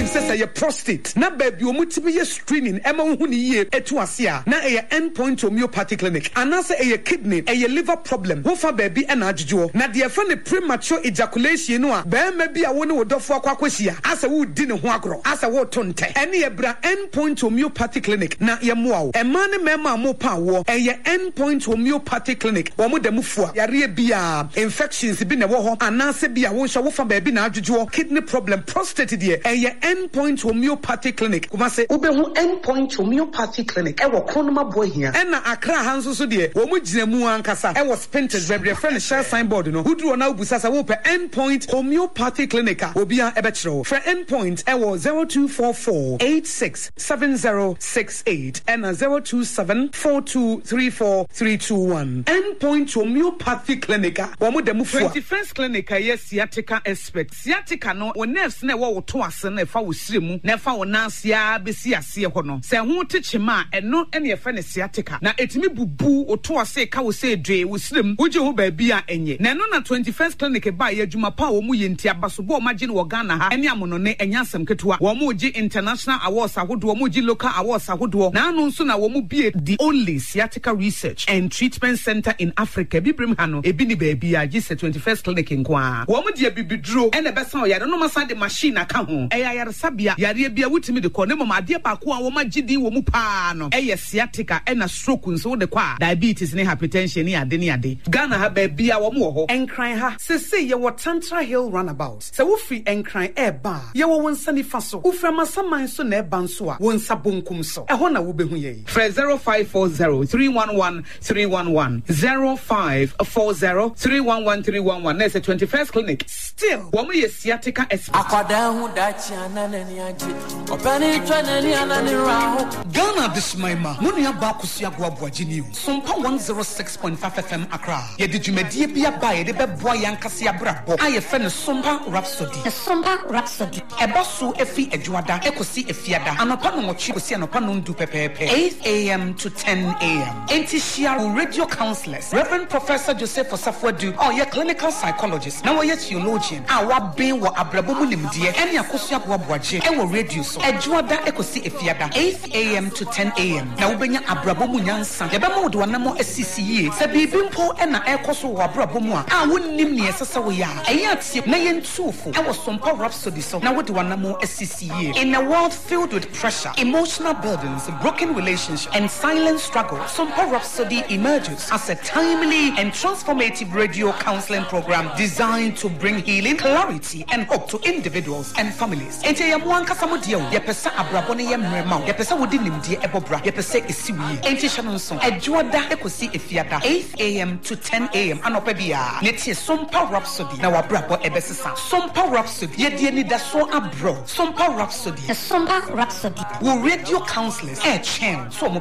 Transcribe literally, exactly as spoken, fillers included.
say say prostate na baby omutibi ye screening ema hu ni ye etu ase a na e endpoint homeopathy clinic anase e kidney e liver problem wo fa baby e na adjujo na de fa ne premature ejaculation no a ba ma bi a wo ne wodofo akwakwahia ase wo di ne ho agro ase wo to nte ene ye bra endpoint homeopathy clinic na ye moa wo e ma ne mema mo pa wo e ye endpoint homeopathy clinic wo mo damu fua yare bia infections bi ne wo ho anase bia wo hwa wo fa baby na adjujo kidney problem prostate de e ye endpoint homeopathy clinic kuma se ubehu endpoint homeopathy clinic e wo kronoma bohia e na akra hanso so de wo mu ginamu ankasa e wo spintex bebre friend share signboard no huduro na ubusa sa wo pe endpoint homeopathy clinic a obia e be kire for endpoint e wo zero two four four eight six seven zero six eight and zero two seven four two three four three two one endpoint homeopathy clinic wo mu demu fua twenty-first clinic yes sciatica expert sciatica no wo nerves na wo to ase na fa wo siremu na fa wo nansia besi ase ho no se ho techima eno ene fa ne sciatica na etimi bubu oto ase ka wo se dwe wo sirem woje ho ba bia enye na no na twenty-first clinic ba ya adwuma pa wo mu yenti abaso bo ma gine wo Ghana ha ene amono ne enya asem ketewa wo mu gi international awards ahodo wo mu gi local awards ahodo na anu nso na wo mu bie the only sciatica research and treatment center in Africa bibrim ha no ebi ni ba bia gi se twenty-first clinic nkoa wo mu dia bibidro ene besa o yare no masa de machine aka ho e ya yare sabia yare bia wutimi de ko ne mama ade ba ko a wo ma gidi wo mu pa no e ye sciatica e na stroke nso de kwa diabetes ne hypertension ne ade ne ade Ghana ha ba bia wo mu ho enkran ha se se ye wo Tantra Hill runabout se wo free enkran e ba ye wo wonsa ni fa so wo fra masaman so na e ba nso a wonsa bonkum so e ho na wo behu ye fra zero five four zero three one one three one one zero five four zero three one one three one one na se twenty-first clinic still wo mu ye sciatica expert akwada hu dachi ananani aje opani twanani anani raho Ghana dismaima munu ya ba kusu ya gwa bwa jini Sompa one oh six point five F M Accra ye di dwumadie bia ba ye de beboa yankase abrabo aye fe ne Sompa Rhapsody the Sompa Rhapsody eba so efi adwada ekosi efiada anopa no mochi kosi anopa no ndu pepepe eight a m to ten a m enti shia radio counselors Reverend Professor Joseph Osafwadu oh ye clinical psychologist na wo ye theologian a wa ben wo abrabo mu nimdie ene akoso agwa boaje e wo radio so adwada ekosi efiada eight a m to ten a m na wo benya abrabo mu nyansa ye be mo de wanamo asisi ye se bibi mpo e na ekoso wo abrabo mu a a wonnim ne yesesa wo ya e ya tie na ye ntufo e wo Sompa Rhapsody so na wo de wanamo asisi ye in a world filled with pressure, emotional burdens, broken relationships and silent struggle. Sompa Rhapsody emerges as a timely and transformative radio counseling program designed to bring healing, clarity and hope to individuals and families. Ente ya muanka samudio ye pesa abrabone ye mrema ye pesa wodi nimdie ebobra ye pesa esiwi ente shanonso adwoda ekosi efiada eight a m to ten a m anopa bia netie Sompa Rhapsody na wabrabo ebesesa Sompa Rhapsody ye die ni daso abro Sompa Rhapsody the Sompa Rhapsody wo radio counselors e chen so